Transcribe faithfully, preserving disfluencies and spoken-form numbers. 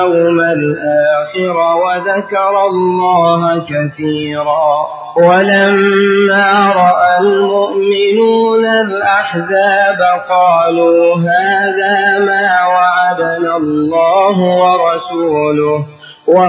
اليوم الآخر وذكر الله كثيرا. ولما رأى المؤمنون الأحزاب قالوا هذا ما وعدنا الله ورسوله